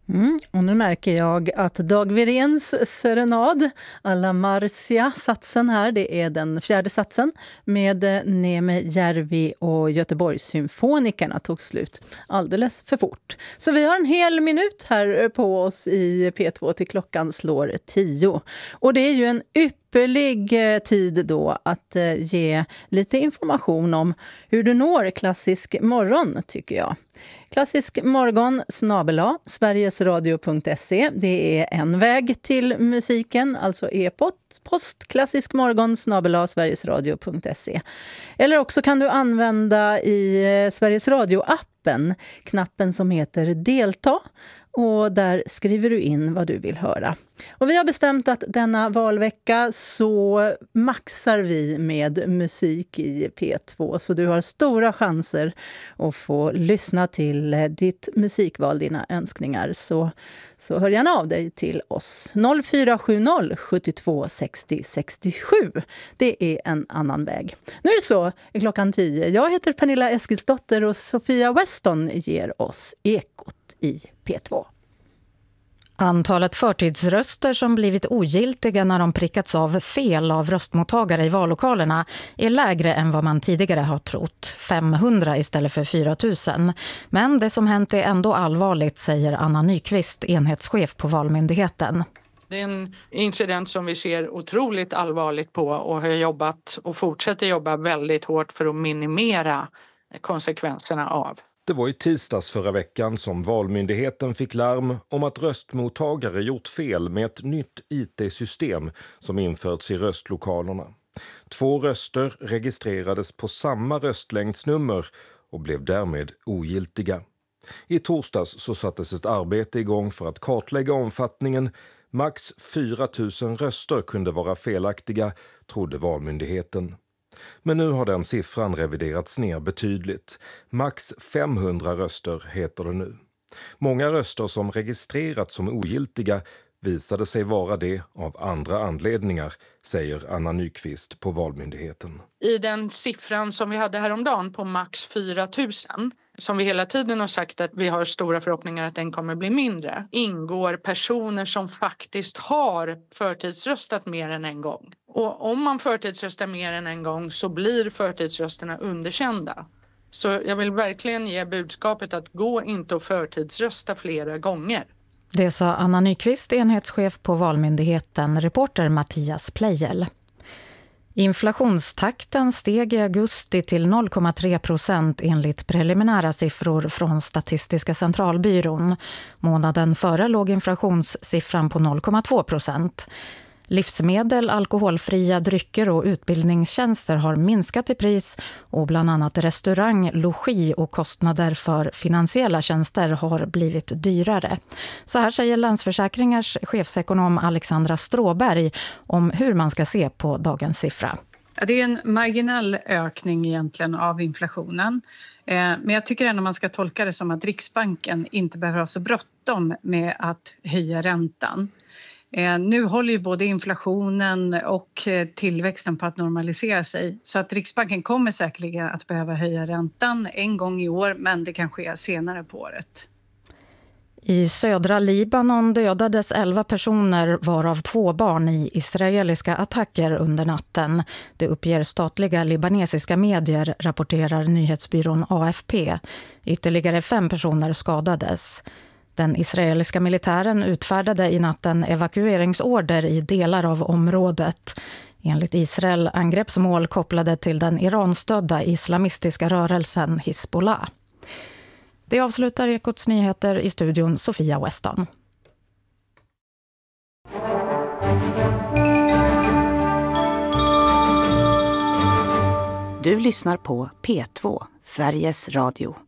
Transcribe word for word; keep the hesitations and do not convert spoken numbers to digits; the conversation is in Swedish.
Mm, och nu märker jag att Dag Wiréns serenad, Alla Marcia, satsen här, det är den fjärde satsen med Neme Järvi och Göteborgssymfonikerna tog slut alldeles för fort. Så vi har en hel minut här på oss i P två till klockan slår tio. Och det är ju en ypperlig tid då att ge lite information om hur du når Klassisk morgon, tycker jag. Klassisk morgon snabel-a sverigesradio punkt se. Det är en väg till musiken, alltså e-post klassiskmorgon snabel-a sverigesradio punkt se. Eller också kan du använda i Sveriges Radio-appen knappen som heter delta. Och där skriver du in vad du vill höra. Och vi har bestämt att denna valvecka så maxar vi med musik i P två. Så du har stora chanser att få lyssna till ditt musikval, dina önskningar. Så, så hör gärna av dig till oss. noll fyra sju noll sju två sex noll sex sju. Det är en annan väg. Nu är det så, är klockan tio. Jag heter Pernilla Eskilsdotter och Sofia Weston ger oss Ekot i P två. Antalet förtidsröster som blivit ogiltiga när de prickats av fel av röstmottagare i vallokalerna är lägre än vad man tidigare har trott, femhundra istället för fyra tusen. Men det som hänt är ändå allvarligt, säger Anna Nyqvist, enhetschef på Valmyndigheten. Det är en incident som vi ser otroligt allvarligt på och har jobbat och fortsätter jobba väldigt hårt för att minimera konsekvenserna av. Det var i tisdags förra veckan som Valmyndigheten fick larm om att röstmottagare gjort fel med ett nytt I T-system som införts i röstlokalerna. Två röster registrerades på samma röstlängdsnummer och blev därmed ogiltiga. I torsdags så sattes ett arbete igång för att kartlägga omfattningen. Max fyra tusen röster kunde vara felaktiga, trodde Valmyndigheten. Men nu har den siffran reviderats ner betydligt. Max femhundra röster heter det nu. Många röster som registrerats som ogiltiga visade sig vara det av andra anledningar, säger Anna Nyqvist på Valmyndigheten. I den siffran som vi hade häromdagen på max fyra tusen, som vi hela tiden har sagt att vi har stora förhoppningar att den kommer bli mindre, ingår personer som faktiskt har förtidsröstat mer än en gång. Och om man förtidsröstar mer än en gång så blir förtidsrösterna underkända. Så jag vill verkligen ge budskapet att gå inte och förtidsrösta flera gånger. Det sa Anna Nyqvist, enhetschef på Valmyndigheten, reporter Mattias Plejel. Inflationstakten steg i augusti till noll komma tre procent enligt preliminära siffror från Statistiska centralbyrån. Månaden före låg inflationssiffran på noll komma två procent. Livsmedel, alkoholfria drycker och utbildningstjänster har minskat i pris och bland annat restaurang, logi och kostnader för finansiella tjänster har blivit dyrare. Så här säger Länsförsäkringars chefsekonom Alexandra Stråberg om hur man ska se på dagens siffra. Det är en marginell ökning egentligen av inflationen. Men jag tycker ändå man ska tolka det som att Riksbanken inte behöver ha så bråttom med att höja räntan. Nu håller ju både inflationen och tillväxten på att normalisera sig. Så att Riksbanken kommer säkerligen att behöva höja räntan en gång i år, men det kan ske senare på året. I södra Libanon dödades elva personer varav två barn i israeliska attacker under natten. Det uppger statliga libanesiska medier, rapporterar nyhetsbyrån A F P. Ytterligare fem personer skadades. Den israeliska militären utfärdade i natten evakueringsorder i delar av området. Enligt Israel angreppsmål kopplade till den iranstödda islamistiska rörelsen Hizbollah. Det avslutar Ekots nyheter, i studion Sofia Weston. Du lyssnar på P två, Sveriges Radio.